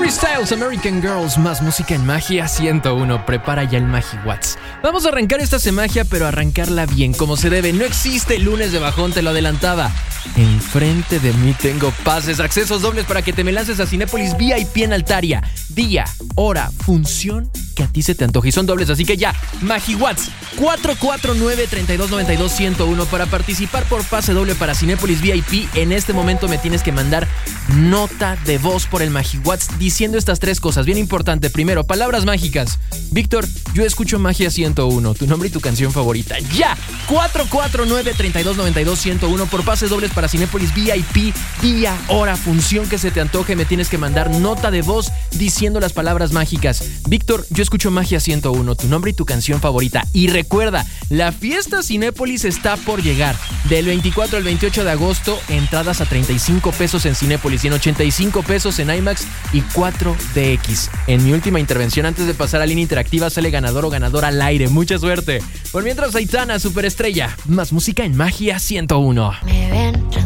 Harry Styles, American Girls, más música en Magia 101. Prepara ya el MagiWatts. Vamos a arrancar esta semagia, pero arrancarla bien, como se debe. No existe lunes de bajón, te lo adelantaba. Enfrente de mí tengo pases, accesos dobles para que te me lances a Cinépolis VIP en Altaria. Día, hora, función que a ti se te antoje. Y son dobles, así que ya, MagiWatts 449-3292-101 para participar por pase doble para Cinépolis VIP. En este momento me tienes que mandar nota de voz por el MagiWatts diciendo estas tres cosas, bien importante. Primero, palabras mágicas. Víctor, yo escucho Magia 101, tu nombre y tu canción favorita. ¡Ya! 449-3292-101 por pases dobles para Cinépolis VIP. Día, hora, función que se te antoje. Me tienes que mandar nota de voz diciendo las palabras mágicas. Víctor, yo escucho Magia 101, tu nombre y tu canción favorita. Y recuerda, la fiesta Cinépolis está por llegar. Del 24 al 28 de agosto, entradas a 35 pesos en Cinépolis y en 85 pesos en IMAX y 4DX. En mi última intervención, antes de pasar a línea interactiva, sale ganador o ganadora al aire. Mucha suerte. Por mientras, Aitana, superestrella. Más música en Magia 101.